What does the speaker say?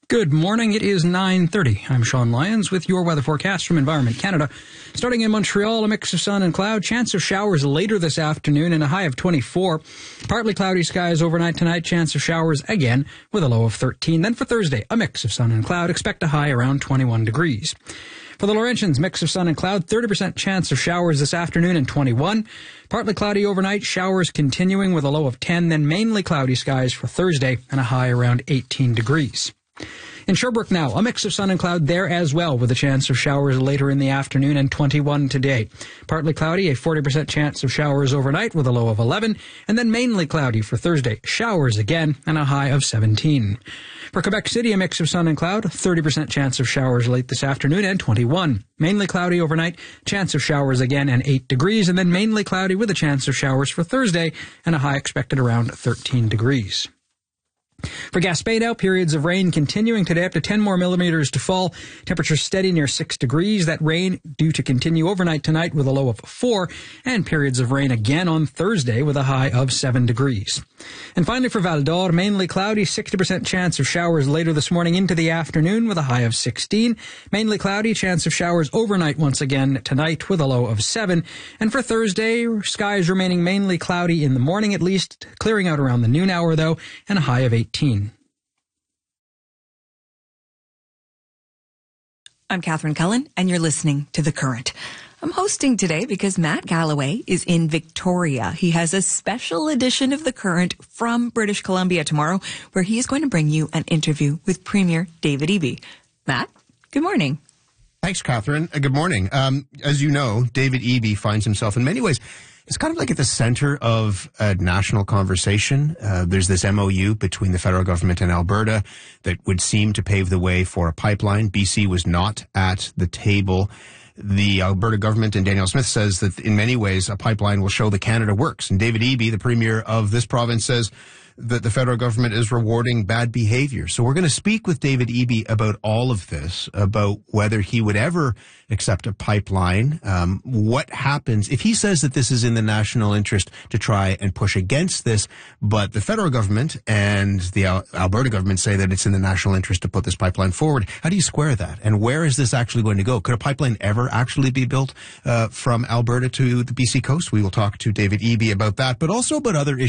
Good morning. It is 9:30. I'm Sean Lyons with your weather forecast from Environment Canada. Starting in Montreal, a mix of sun and cloud. Chance of showers later this afternoon and a high of 24. Partly cloudy skies overnight tonight. Chance of showers again with a low of 13. Then for Thursday, a mix of sun and cloud. Expect a high around 21 degrees. For the Laurentians, mix of sun and cloud, 30% chance of showers this afternoon and 21. Partly cloudy overnight, showers continuing with a low of 10, then mainly cloudy skies for Thursday and a high around 18 degrees. In Sherbrooke now, a mix of sun and cloud there as well with a chance of showers later in the afternoon and 21 today. Partly cloudy, a 40% chance of showers overnight with a low of 11, and then mainly cloudy for Thursday. Showers again and a high of 17. For Quebec City, a mix of sun and cloud, 30% chance of showers late this afternoon and 21. Mainly cloudy overnight, chance of showers again and 8 degrees, and then mainly cloudy with a chance of showers for Thursday and a high expected around 13 degrees. For Gaspé now, periods of rain continuing today, up to 10 more millimeters to fall. Temperatures steady near 6 degrees. That rain due to continue overnight tonight with a low of 4, and periods of rain again on Thursday with a high of 7 degrees. And finally for Val d'Or, mainly cloudy, 60% chance of showers later this morning into the afternoon with a high of 16. Mainly cloudy, chance of showers overnight once again tonight with a low of 7. And for Thursday, skies remaining mainly cloudy in the morning at least, clearing out around the noon hour though, and a high of 18. I'm Catherine Cullen, and you're listening to The Current. I'm hosting today because Matt Galloway is in Victoria. He has a special edition of The Current from British Columbia tomorrow, where he is going to bring you an interview with Premier David Eby. Matt, good morning. Thanks, Catherine. Good morning. As you know, David Eby finds himself in many ways, it's kind of like at the center of a national conversation. There's this MOU between the federal government and Alberta that would seem to pave the way for a pipeline. BC was not at the table. The Alberta government and Danielle Smith says that in many ways a pipeline will show that Canada works. And David Eby, the premier of this province, says that the federal government is rewarding bad behavior. So we're going to speak with David Eby about all of this, about whether he would ever accept a pipeline, what happens if he says that this is in the national interest to try and push against this, but the federal government and the Alberta government say that it's in the national interest to put this pipeline forward. How do you square that? And where is this actually going to go? Could a pipeline ever actually be built from Alberta to the BC coast? We will talk to David Eby about that, but also about other issues